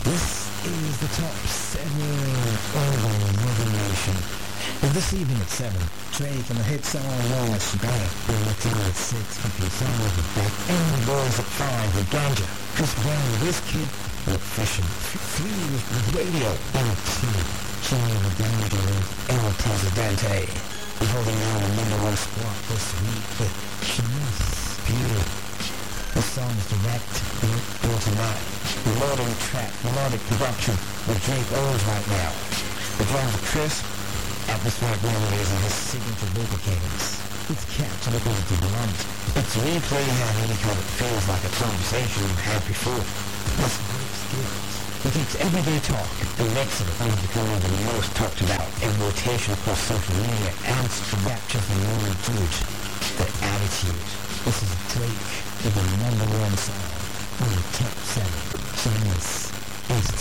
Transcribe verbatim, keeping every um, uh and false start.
This is the top seven over Mother Nation. And this evening at seven, Drake and the hit song Lost Better. We're at six, Keep Song with the Back. And the boys at five with Ganja. Chris Brown with Wizkid with Fishing. Three with Radio. And two, King of the Ganja with El Presidente. We're holding down the number one spot this week with Shanice Pure. The song is direct, built to life. Melodic track, melodic production with Drake owns right now. The drums are crisp, atmospheric melodies and his signature vocal cadence. It's captured up into the drums. It's replaying how he kind of feels like a conversation we've had before. It's great skills. He takes everyday talk and makes it into becoming the most talked about in rotation across social media and captures the magnitude, the attitude. This is Drake with the number one song on the top seven. So this is